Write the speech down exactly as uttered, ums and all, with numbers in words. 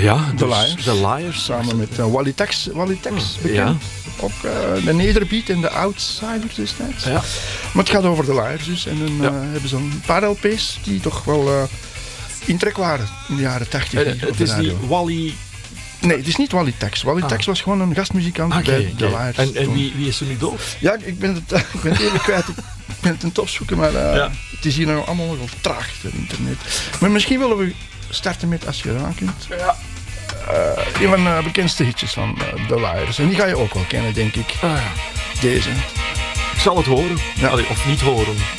Ja, The dus Liars. The Liars. Samen met uh, Wally Tex, Wally Tex bekend. Ja. Ook uh, de Nederbeat en de Outsiders destijds. Ja. Maar het gaat over The Liars dus. En dan Ja. uh, hebben ze een paar L P's die toch wel uh, in trek waren in de jaren tachtig. Uh, het is niet Wally... Nee, het is niet Wally Tex. Wally Ah. Tex was gewoon een gastmuzikant Okay, bij The okay. Liars. En, en toen. wie, wie is er nu dood? Ja, ik ben het, ik ben het even kwijt. Ik ben het aan het opzoeken, maar uh, Ja. het is hier nou allemaal nogal traag op internet. Maar misschien willen we starten met Als je eraan kunt. Ja. Uh, een van de bekendste hitjes van uh, The Liars. En die ga je ook wel kennen, denk ik. Ah, Deze. ik zal het horen. Ja. Allee, of niet horen.